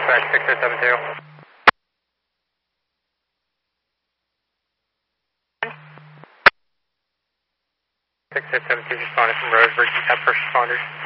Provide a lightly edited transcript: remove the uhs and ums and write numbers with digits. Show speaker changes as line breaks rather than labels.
dispatch 6072. 6072 responded from Roseburg. You have first responders.